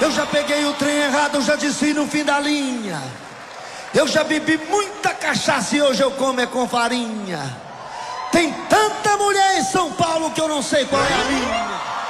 Eu já peguei o trem errado, eu já desci no fim da linha. Eu já bebi muita cachaça e hoje eu como é com farinha. Tem tanta mulher em São Paulo que eu não sei qual é a minha.